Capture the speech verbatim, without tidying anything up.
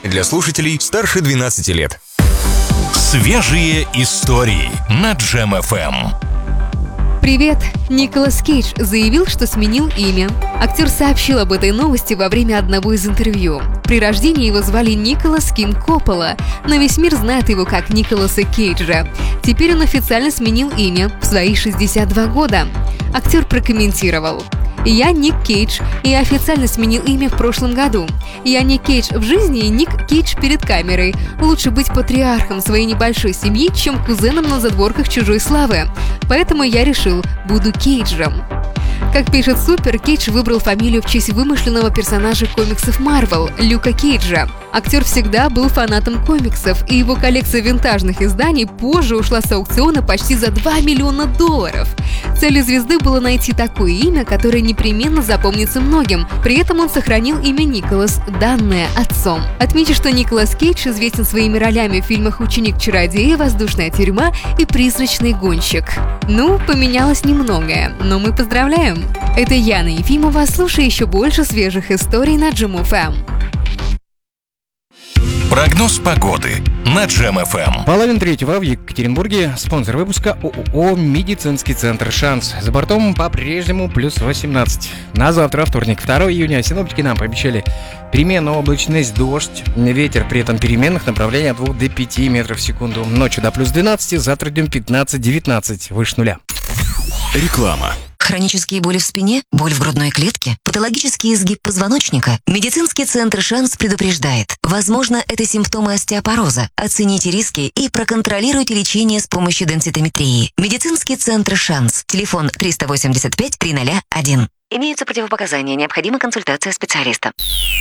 для слушателей старше двенадцати лет. Свежие истории на Джем эф эм. Привет! Николас Кейдж заявил, что сменил имя. Актер сообщил об этой новости во время одного из интервью. При рождении его звали Николас Кин Коппола, но весь мир знает его как Николаса Кейджа. Теперь он официально сменил имя в свои шестьдесят два года. Актер прокомментировал: «Я Ник Кейдж, и официально сменил имя в прошлом году. Я Ник Кейдж в жизни и Ник Кейдж перед камерой. Лучше быть патриархом своей небольшой семьи, чем кузеном на задворках чужой славы. Поэтому я решил, буду Кейджем». Как пишет Супер, Кейдж выбрал фамилию в честь вымышленного персонажа комиксов Марвел – Люка Кейджа. Актер всегда был фанатом комиксов, и его коллекция винтажных изданий позже ушла с аукциона почти за два миллиона долларов. Целью звезды было найти такое имя, которое непременно запомнится многим. При этом он сохранил имя Николас, данное отцом. Отмечу, что Николас Кейдж известен своими ролями в фильмах «Ученик-чародея», «Воздушная тюрьма» и «Призрачный гонщик». Ну, поменялось немногое, но мы поздравляем! Это Яна Ефимова. Слушай еще больше свежих историй на Джем эф эм. Прогноз погоды на Джем эф эм. Половина третьего в Екатеринбурге. Спонсор выпуска ООО «Медицинский центр Шанс». За бортом по-прежнему плюс восемнадцать. На завтра, вторник, второго июня, синоптики нам пообещали переменную облачность, дождь, ветер при этом переменных направлений от двух до пяти метров в секунду. Ночью до плюс двенадцати, завтра днем пятнадцать-девятнадцать, выше нуля. Реклама. Хронические боли в спине, боль в грудной клетке, патологический изгиб позвоночника. Медицинский центр «Шанс» предупреждает. Возможно, это симптомы остеопороза. Оцените риски и проконтролируйте лечение с помощью денситометрии. Медицинский центр «Шанс». Телефон триста восемьдесят пять триста один. Имеются противопоказания. Необходима консультация специалиста.